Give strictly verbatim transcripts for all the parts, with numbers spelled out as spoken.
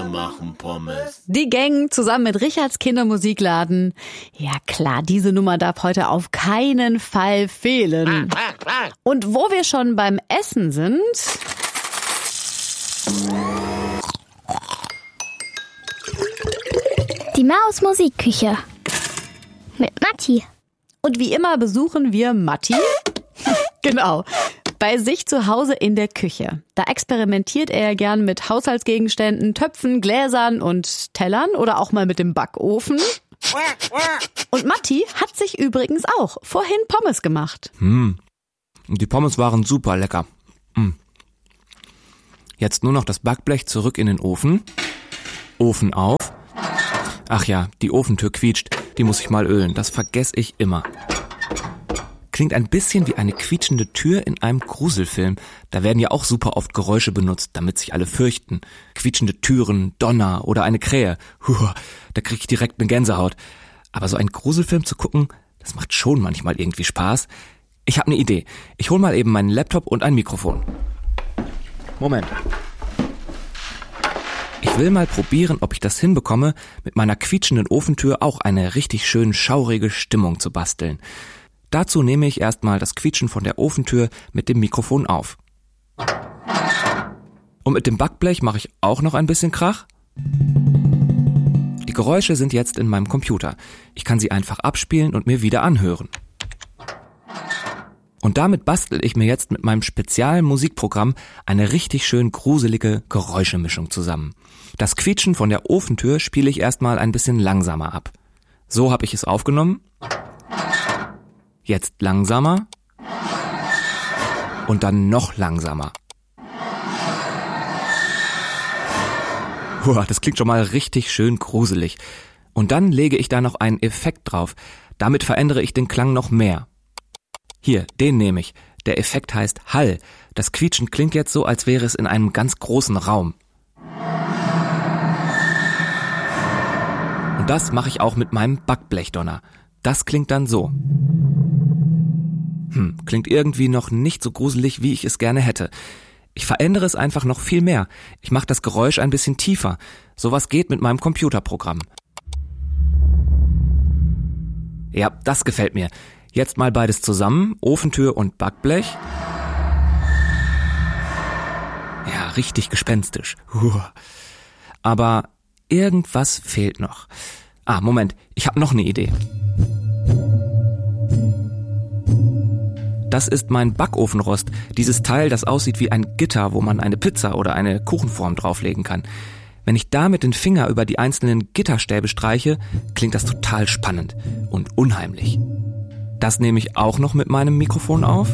wir machen Pommes. Die Gang zusammen mit Richards Kindermusikladen. Ja klar, diese Nummer darf heute auf keinen Fall fehlen. Und wo wir schon beim Essen sind... Die Maus Musikküche mit Matti. Und wie immer besuchen wir Matti. Genau. Bei sich zu Hause in der Küche. Da experimentiert er gern mit Haushaltsgegenständen, Töpfen, Gläsern und Tellern oder auch mal mit dem Backofen. Und Matti hat sich übrigens auch vorhin Pommes gemacht. Hm. Die Pommes waren super lecker. Hm. Jetzt nur noch das Backblech zurück in den Ofen. Ofen auf. Ach ja, die Ofentür quietscht. Die muss ich mal ölen. Das vergesse ich immer. Klingt ein bisschen wie eine quietschende Tür in einem Gruselfilm. Da werden ja auch super oft Geräusche benutzt, damit sich alle fürchten. Quietschende Türen, Donner oder eine Krähe. Puh, da krieg ich direkt eine Gänsehaut. Aber so einen Gruselfilm zu gucken, das macht schon manchmal irgendwie Spaß. Ich habe eine Idee. Ich hol mal eben meinen Laptop und ein Mikrofon. Moment. Ich will mal probieren, ob ich das hinbekomme, mit meiner quietschenden Ofentür auch eine richtig schön schaurige Stimmung zu basteln. Dazu nehme ich erstmal das Quietschen von der Ofentür mit dem Mikrofon auf. Und mit dem Backblech mache ich auch noch ein bisschen Krach. Die Geräusche sind jetzt in meinem Computer. Ich kann sie einfach abspielen und mir wieder anhören. Und damit bastel ich mir jetzt mit meinem speziellen Musikprogramm eine richtig schön gruselige Geräuschemischung zusammen. Das Quietschen von der Ofentür spiele ich erstmal ein bisschen langsamer ab. So habe ich es aufgenommen. Jetzt langsamer und dann noch langsamer. Puh, das klingt schon mal richtig schön gruselig. Und dann lege ich da noch einen Effekt drauf. Damit verändere ich den Klang noch mehr. Hier, den nehme ich. Der Effekt heißt Hall. Das Quietschen klingt jetzt so, als wäre es in einem ganz großen Raum. Und das mache ich auch mit meinem Backblechdonner. Das klingt dann so. Hm, klingt irgendwie noch nicht so gruselig, wie ich es gerne hätte. Ich verändere es einfach noch viel mehr. Ich mache das Geräusch ein bisschen tiefer. Sowas geht mit meinem Computerprogramm. Ja, das gefällt mir. Jetzt mal beides zusammen, Ofentür und Backblech. Ja, richtig gespenstisch. Aber irgendwas fehlt noch. Ah, Moment, ich habe noch eine Idee. Das ist mein Backofenrost, dieses Teil, das aussieht wie ein Gitter, wo man eine Pizza oder eine Kuchenform drauflegen kann. Wenn ich da mit den Finger über die einzelnen Gitterstäbe streiche, klingt das total spannend und unheimlich. Das nehme ich auch noch mit meinem Mikrofon auf.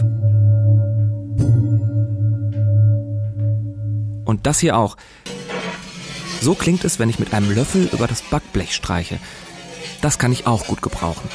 Und das hier auch. So klingt es, wenn ich mit einem Löffel über das Backblech streiche. Das kann ich auch gut gebrauchen.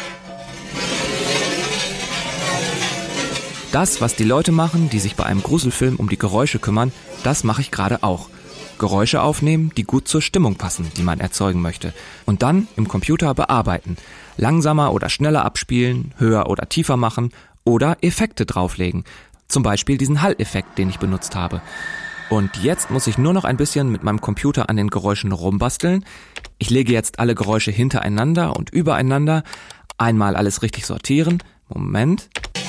Das, was die Leute machen, die sich bei einem Gruselfilm um die Geräusche kümmern, das mache ich gerade auch. Geräusche aufnehmen, die gut zur Stimmung passen, die man erzeugen möchte. Und dann im Computer bearbeiten. Langsamer oder schneller abspielen, höher oder tiefer machen oder Effekte drauflegen. Zum Beispiel diesen Hall-Effekt, den ich benutzt habe. Und jetzt muss ich nur noch ein bisschen mit meinem Computer an den Geräuschen rumbasteln. Ich lege jetzt alle Geräusche hintereinander und übereinander. Einmal alles richtig sortieren. Moment.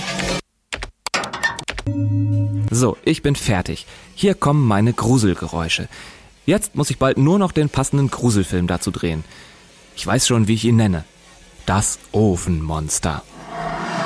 So, ich bin fertig. Hier kommen meine Gruselgeräusche. Jetzt muss ich bald nur noch den passenden Gruselfilm dazu drehen. Ich weiß schon, wie ich ihn nenne. Das Ofenmonster.